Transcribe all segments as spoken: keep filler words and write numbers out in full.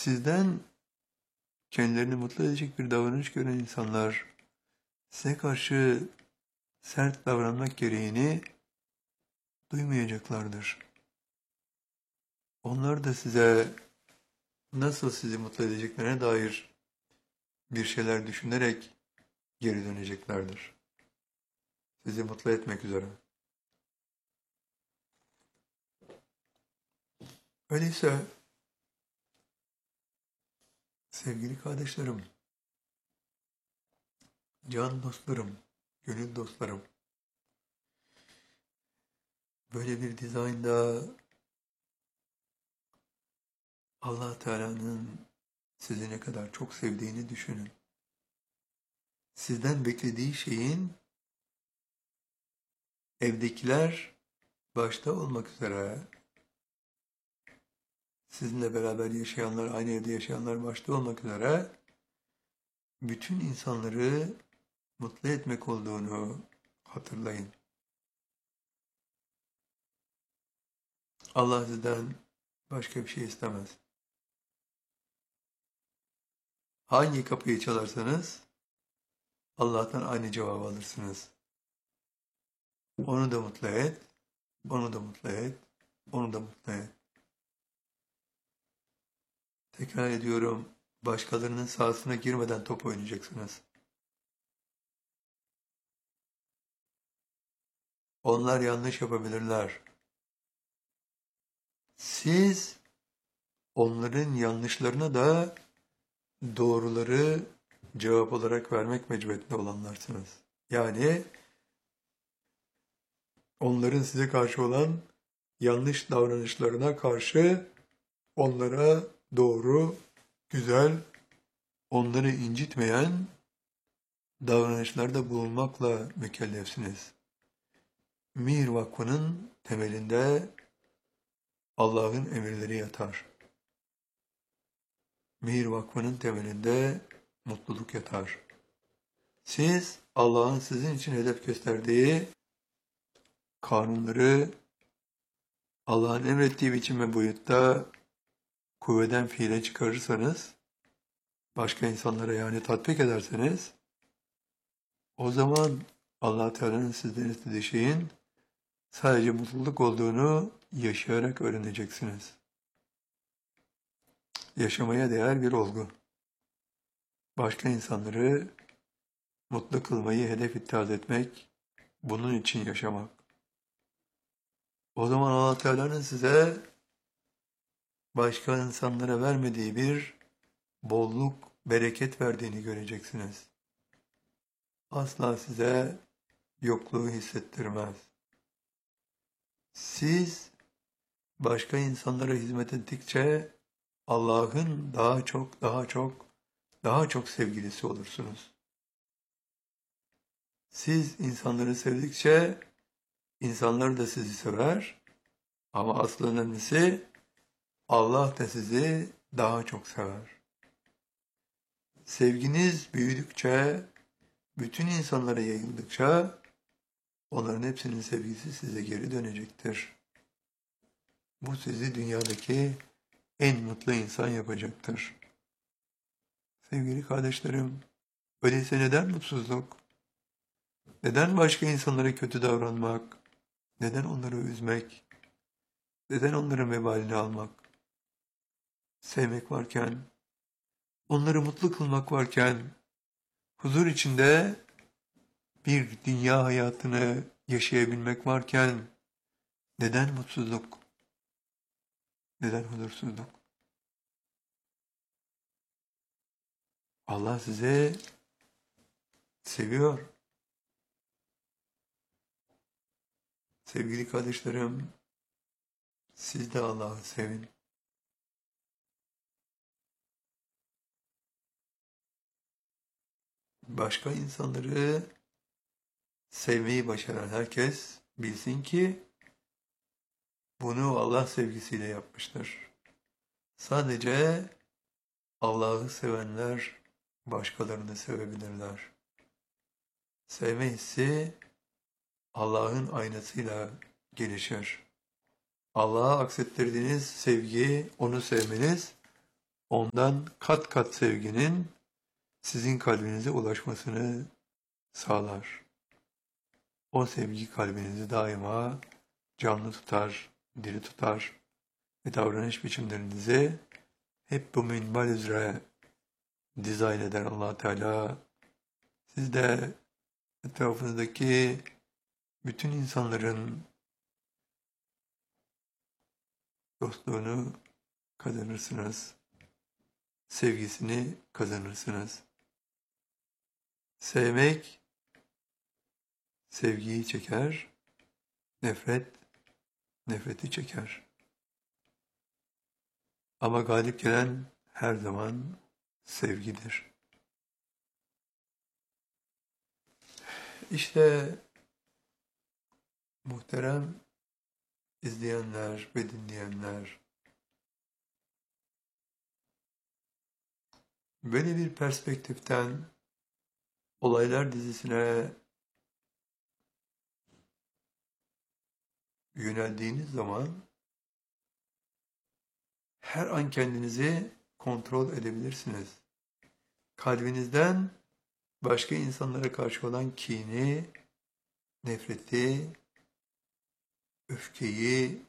Sizden kendilerini mutlu edecek bir davranış gören insanlar size karşı sert davranmak gereğini duymayacaklardır. Onlar da size nasıl sizi mutlu edeceklerine dair bir şeyler düşünerek geri döneceklerdir. Sizi mutlu etmek üzere. Öyleyse sevgili kardeşlerim, can dostlarım, gönül dostlarım, böyle bir dizaynda Allah Teala'nın sizi ne kadar çok sevdiğini düşünün. Sizden beklediği şeyin evdekiler başta olmak üzere, sizinle beraber yaşayanlar, aynı evde yaşayanlar başta olmak üzere bütün insanları mutlu etmek olduğunu hatırlayın. Allah sizden başka bir şey istemez. Hangi kapıyı çalarsanız Allah'tan aynı cevabı alırsınız. Onu da mutlu et, onu da mutlu et, onu da mutlu et. Tekrar ediyorum, başkalarının sahasına girmeden top oynayacaksınız. Onlar yanlış yapabilirler. Siz onların yanlışlarına da doğruları cevap olarak vermek mecburiyetinde olanlarsınız. Yani onların size karşı olan yanlış davranışlarına karşı onlara doğru, güzel, onları incitmeyen davranışlarda bulunmakla mükellefsiniz. Mihir Vakfı'nın temelinde Allah'ın emirleri yatar. Mihir Vakfı'nın temelinde mutluluk yatar. Siz Allah'ın sizin için hedef gösterdiği kanunları Allah'ın emrettiği biçim ve boyutta kuvveden fiile çıkarırsanız, başka insanlara yani tatbik ederseniz, o zaman Allah Teala'nın sizden istediği şeyin sadece mutluluk olduğunu yaşayarak öğreneceksiniz. Yaşamaya değer bir olgu. Başka insanları mutlu kılmayı hedef ittihaz etmek, bunun için yaşamak. O zaman Allah Teala'nın size başka insanlara vermediği bir bolluk, bereket verdiğini göreceksiniz. Asla size yokluğu hissettirmez. Siz başka insanlara hizmet ettikçe Allah'ın daha çok, daha çok, daha çok sevgilisi olursunuz. Siz insanları sevdikçe insanlar da sizi sever ama asıl önemlisi Allah da sizi daha çok sever. Sevginiz büyüdükçe, bütün insanlara yayıldıkça onların hepsinin sevgisi size geri dönecektir. Bu sizi dünyadaki en mutlu insan yapacaktır. Sevgili kardeşlerim, öyleyse neden mutsuzluk? Neden başka insanlara kötü davranmak? Neden onları üzmek? Neden onların vebalini almak? Sevmek varken, onları mutlu kılmak varken, huzur içinde bir dünya hayatını yaşayabilmek varken, neden mutsuzluk? Neden huzursuzluk? Allah sizi seviyor. Sevgili kardeşlerim, siz de Allah'ı sevin. Başka insanları sevmeyi başaran herkes bilsin ki bunu Allah sevgisiyle yapmıştır. Sadece Allah'ı sevenler başkalarını sevebilirler. Sevme hissi Allah'ın aynasıyla gelişir. Allah'a aksettirdiğiniz sevgi, onu sevmeniz, ondan kat kat sevginin sizin kalbinize ulaşmasını sağlar. O sevgi kalbinizi daima canlı tutar, diri tutar ve davranış biçimlerinizi hep bu minval üzere dizayn eder Allah Teala. Siz de etrafınızdaki bütün insanların dostluğunu kazanırsınız, sevgisini kazanırsınız. Sevmek sevgiyi çeker, nefret nefreti çeker. Ama galip gelen her zaman sevgidir. İşte muhterem izleyenler ve dinleyenler, böyle bir perspektiften olaylar dizisine yöneldiğiniz zaman her an kendinizi kontrol edebilirsiniz. Kalbinizden başka insanlara karşı olan kini, nefreti, öfkeyi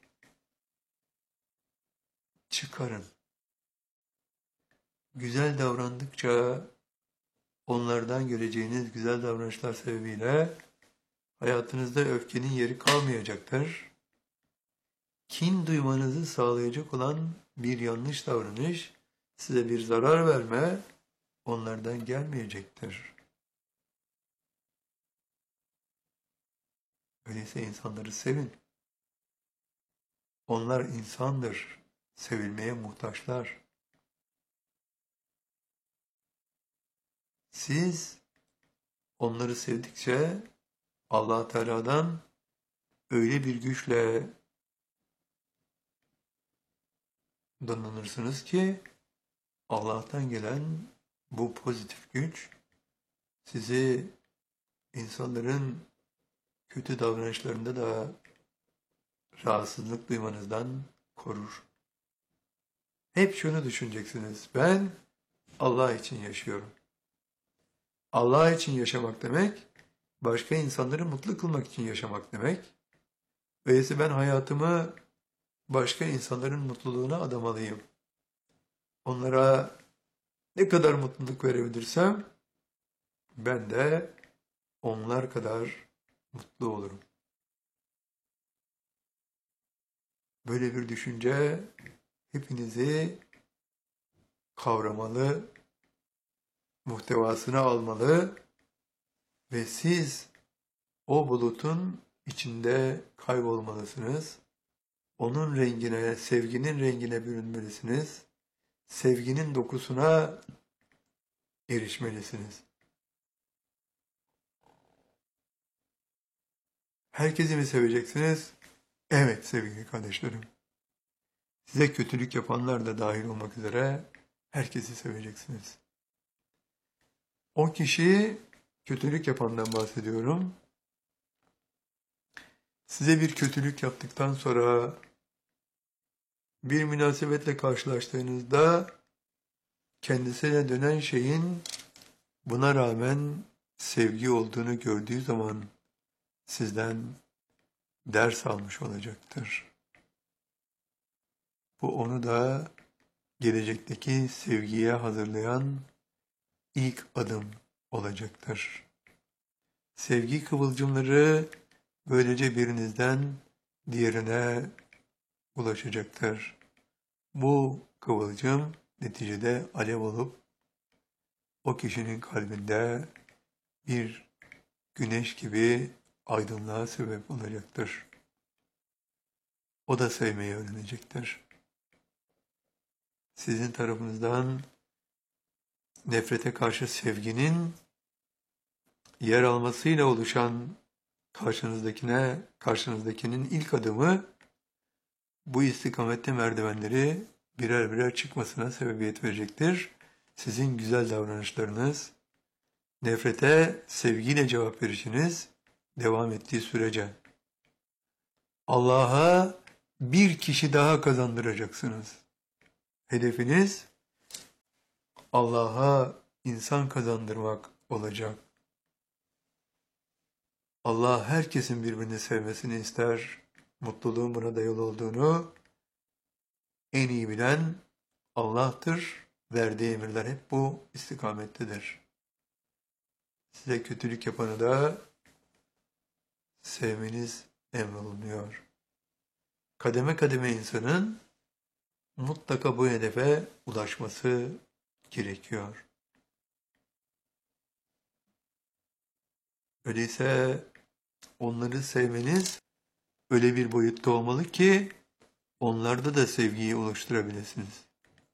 çıkarın. Güzel davrandıkça onlardan göreceğiniz güzel davranışlar sebebiyle hayatınızda öfkenin yeri kalmayacaktır. Kin duymanızı sağlayacak olan bir yanlış davranış, size bir zarar verme, onlardan gelmeyecektir. Öyleyse insanları sevin. Onlar insandır, sevilmeye muhtaçlar. Siz onları sevdikçe Allah Teala'dan öyle bir güçle donanırsınız ki Allah'tan gelen bu pozitif güç sizi insanların kötü davranışlarında da rahatsızlık duymanızdan korur. Hep şunu düşüneceksiniz: ben Allah için yaşıyorum. Allah için yaşamak demek, başka insanları mutlu kılmak için yaşamak demek. Öyleyse ben hayatımı başka insanların mutluluğuna adamalıyım. Onlara ne kadar mutluluk verebilirsem, ben de onlar kadar mutlu olurum. Böyle bir düşünce hepinizi kavramalı, muhtevasını almalı ve siz o bulutun içinde kaybolmalısınız. Onun rengine, sevginin rengine bürünmelisiniz. Sevginin dokusuna erişmelisiniz. Herkesi mi seveceksiniz? Evet sevgili kardeşlerim. Size kötülük yapanlar da dahil olmak üzere herkesi seveceksiniz. O kişi, kötülük yapandan bahsediyorum, size bir kötülük yaptıktan sonra bir münasebetle karşılaştığınızda kendisine dönen şeyin buna rağmen sevgi olduğunu gördüğü zaman sizden ders almış olacaktır. Bu onu da gelecekteki sevgiye hazırlayan ilk adım olacaktır. Sevgi kıvılcımları böylece birinizden diğerine ulaşacaktır. Bu kıvılcım neticede alev olup o kişinin kalbinde bir güneş gibi aydınlığa sebep olacaktır. O da sevmeyi öğrenecektir. Sizin tarafınızdan nefrete karşı sevginin yer almasıyla oluşan karşınızdakine, karşınızdakinin ilk adımı bu istikamette merdivenleri birer birer çıkmasına sebebiyet verecektir. Sizin güzel davranışlarınız, nefrete sevgiyle cevap verişiniz devam ettiği sürece Allah'a bir kişi daha kazandıracaksınız. Hedefiniz Allah'a insan kazandırmak olacak. Allah herkesin birbirini sevmesini ister. Mutluluğun buna dayalı olduğunu en iyi bilen Allah'tır. Verdiği emirler hep bu istikamettedir. Size kötülük yapanı da sevmeniz emrolunuyor. Kademe kademe insanın mutlaka bu hedefe ulaşması gerekiyor. Öyleyse onları sevmeniz öyle bir boyutta olmalı ki onlarda da sevgiyi oluşturabilirsiniz.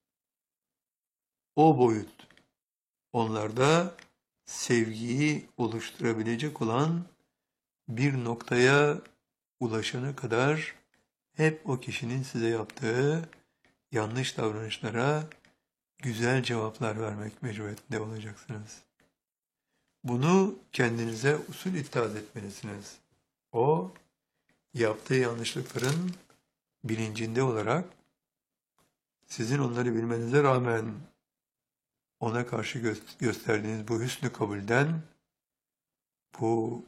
O boyut onlarda sevgiyi oluşturabilecek olan bir noktaya ulaşana kadar hep o kişinin size yaptığı yanlış davranışlara güzel cevaplar vermek mecburiyetinde olacaksınız. Bunu kendinize usul ittihaz etmelisiniz. O, yaptığı yanlışlıkların bilincinde olarak sizin onları bilmenize rağmen ona karşı gö- gösterdiğiniz bu hüsnü kabulden, bu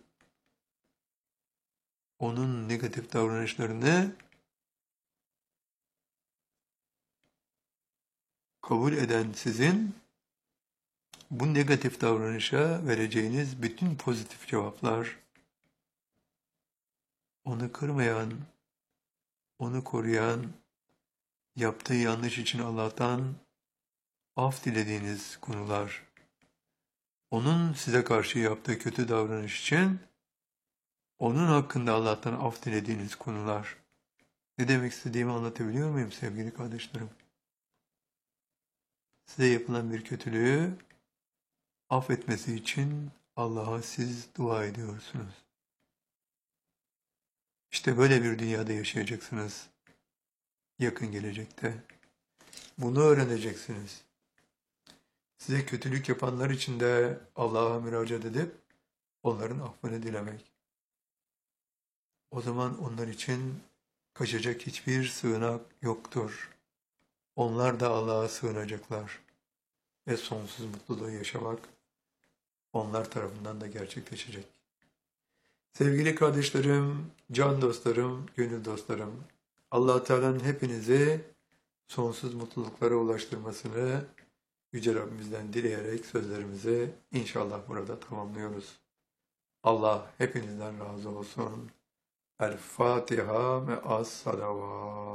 onun negatif davranışlarını kabul eden sizin bu negatif davranışa vereceğiniz bütün pozitif cevaplar onu kırmayan, onu koruyan, yaptığı yanlış için Allah'tan af dilediğiniz konular, onun size karşı yaptığı kötü davranış için onun hakkında Allah'tan af dilediğiniz konular. Ne demek istediğimi anlatabiliyor muyum sevgili kardeşlerim? Size yapılan bir kötülüğü affetmesi için Allah'a siz dua ediyorsunuz. İşte böyle bir dünyada yaşayacaksınız yakın gelecekte. Bunu öğreneceksiniz. Size kötülük yapanlar için de Allah'a müracaat edip onların affını dilemek. O zaman onlar için kaçacak hiçbir sığınak yoktur. Onlar da Allah'a sığınacaklar. Ve sonsuz mutluluğu yaşamak onlar tarafından da gerçekleşecek. Sevgili kardeşlerim, can dostlarım, gönül dostlarım, Allah-u Teala'nın hepinizi sonsuz mutluluklara ulaştırmasını Yüce Rabbimizden dileyerek sözlerimizi inşallah burada tamamlıyoruz. Allah hepinizden razı olsun. El Fatiha ve as-salavat.